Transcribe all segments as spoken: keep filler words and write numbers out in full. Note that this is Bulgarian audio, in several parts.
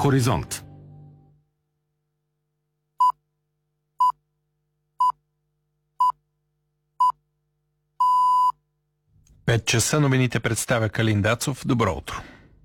Хоризонт. Пет часа новините представя Калин Дацов. Добро утро.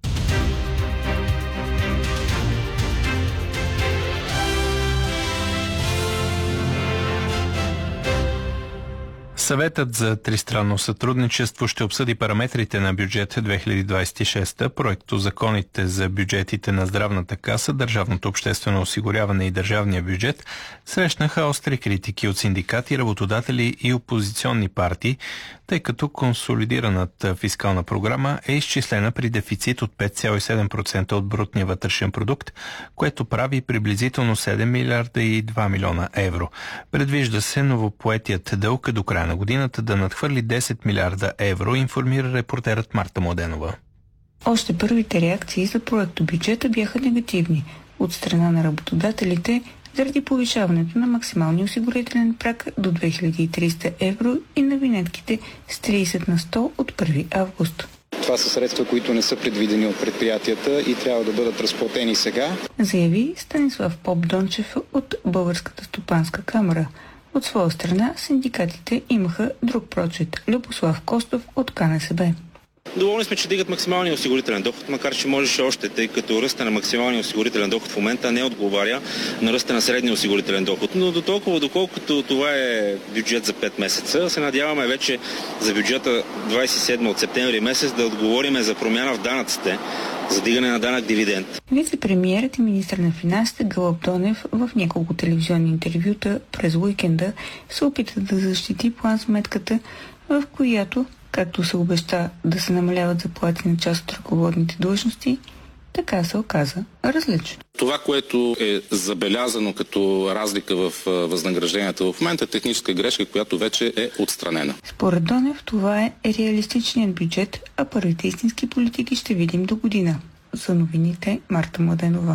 Съветът за тристранно сътрудничество ще обсъди параметрите на бюджет две хиляди двадесет и шеста, проектозаконите за бюджетите на Здравната каса, Държавното обществено осигуряване и държавния бюджет срещнаха остри критики от синдикати, работодатели и опозиционни партии, тъй като консолидираната фискална програма е изчислена при дефицит от пет цяло и седем процента от брутния вътрешен продукт, което прави приблизително седем милиарда и два милиона евро. Предвижда се новопоетият дълг до края на годината да надхвърли десет милиарда евро, информира репортерът Марта Младенова. Още първите реакции за проектобюджета бяха негативни от страна на работодателите заради повишаването на максималния осигурителен праг до две хиляди и тридесета евро и на винетките с тридесет на сто от първи август. Това са средства, които не са предвидени от предприятията и трябва да бъдат разплатени сега, заяви Станислав Попдончев от Българската стопанска камара. От своя страна синдикатите имаха друг прочит. Любослав Костов от Ка Не Се Бе. Доволни сме, че дигат максималния осигурителен доход, макар че можеше още, тъй като ръста на максималния осигурителен доход в момента не отговаря на ръста на средния осигурителен доход. Но до толкова, доколкото това е бюджет за пет месеца, се надяваме вече за бюджета двадесет и седми от септември месец да отговориме за промяна в данъците, за дигане на данък дивиденд. Вице-премиерът и министър на финансите Гълъб Донев в няколко телевизионни интервюта през уикенда се опита да защити план-сметката, в която, както се обеща да се намаляват заплати на част от ръководните длъжности, така се оказа различно. Това, което е забелязано като разлика в възнагражденията в момента, е техническа грешка, която вече е отстранена. Според Донев това е реалистичният бюджет, а първите истински политики ще видим до година. За новините Марта Младенова.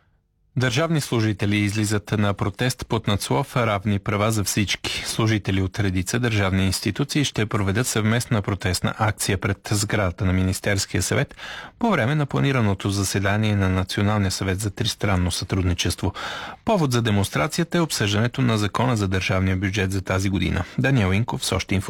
Държавни служители излизат на протест под надслов "Равни права за всички". Служители от редица държавни институции ще проведат съвместна протестна акция пред сградата на Министерския съвет по време на планираното заседание на Националния съвет за тристранно сътрудничество. Повод за демонстрацията е обсъждането на закона за държавния бюджет за тази година. Даниел Инков с още информация.